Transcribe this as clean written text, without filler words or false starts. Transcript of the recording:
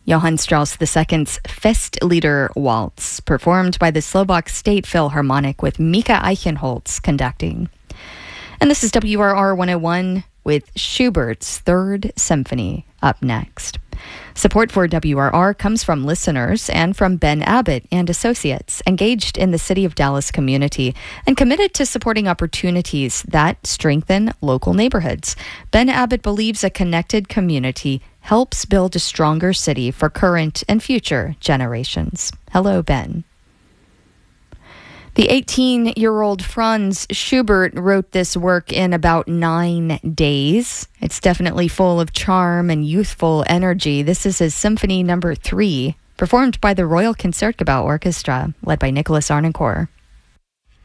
Johann Strauss II's Festlieder Waltz, performed by the Slovak State Philharmonic with Mika Eichenholz conducting. And this is WRR 101 with Schubert's Third Symphony up next. Support for WRR comes from listeners and from Ben Abbott and Associates, engaged in the City of Dallas community and committed to supporting opportunities that strengthen local neighborhoods. Ben Abbott believes a connected community helps build a stronger city for current and future generations. Hello, Ben. The 18-year-old Franz Schubert wrote this work in about 9 days. It's definitely full of charm and youthful energy. This is his Symphony No. 3, performed by the Royal Concertgebouw Orchestra, led by Nicholas Arnoncourt.